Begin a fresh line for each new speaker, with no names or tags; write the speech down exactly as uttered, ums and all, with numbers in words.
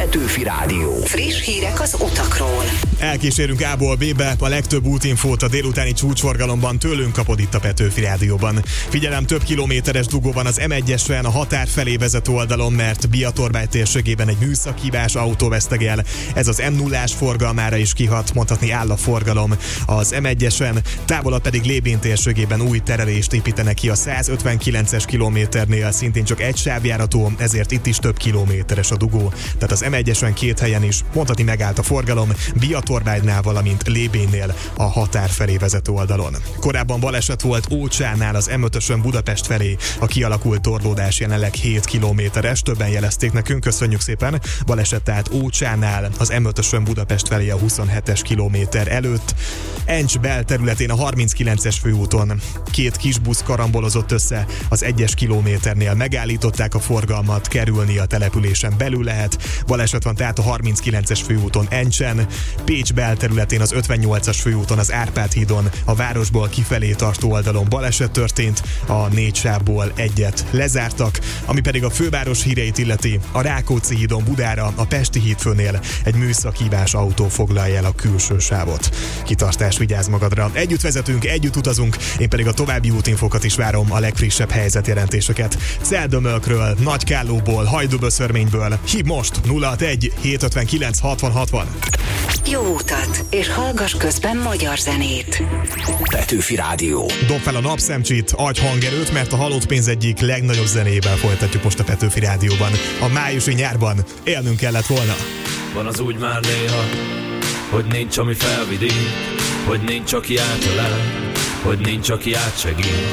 Petőfi Rádió.
Friss hírek az utakról.
Elkísérünk A-ból B-be, a legtöbb útinfót a délutáni csúcsforgalomban tőlünk kapod itt a Petőfi Rádióban. Figyelem, több kilométeres dugó van az M egyesen a határ felé vezető oldalon, mert Biatorbágy térségében egy műszakhibás autó vesztegel. Ez az M nullás forgalmára is kihat, mondhatni áll a forgalom. Az M egyesen távolabb pedig Lébén térségében új terelést építenek ki a százötvenkilences kilométernél, szintén csak egy sávjárató, ezért itt is több kilométeres a dugó. Tehát az M egyesen két helyen is mondhatni megállt a forgalom, Biatorbágynál, valamint Lébénnél a határ felé vezető oldalon. Korábban baleset volt Ócsánál az M ötösön Budapest felé, a kialakult torlódás jelenleg hét kilométeres, többen jelezték nekünk, köszönjük szépen. Baleset tehát Ócsánál az M ötösön Budapest felé a huszonhetes kilométer előtt. Encs belterületén a harminckilences főúton két kis busz karambolozott össze, az egyes kilométernél megállították a forgalmat, kerülni a településen belül lehet. Baleset van tehát a harminckilences főúton Encsen, Pécs belterületén az ötvennyolcas főúton az Árpád hídon a városból kifelé tartó oldalon baleset történt, a négy sávból egyet lezártak, ami pedig a főváros híreit illeti, a Rákóczi hídon Budára, a Pesti hídfőnél egy műszakhibás autó foglalja el a külső sávot. Kitartás, vigyázz magadra! Együtt vezetünk, együtt utazunk, én pedig a további útinfókat is várom, a legfrissebb helyzetjelentéseket. Celdömölkről, Nagykállóból, Hajdúböszörményből. Hív most nulla hatvanegy hétszázötvenkilenc hatvan hatvan.
Jó utat, és hallgass közben magyar zenét.
Petőfi Rádió.
Dob fel a napszemcsit, adj hangerőt, mert a halott pénz egyik legnagyobb zenével folytatjuk most a Petőfi Rádióban. A májusi nyárban élnünk kellett volna.
Van az úgy már néha, hogy nincs, ami felvidít, hogy nincs, aki átölel, hogy nincs, aki átsegít.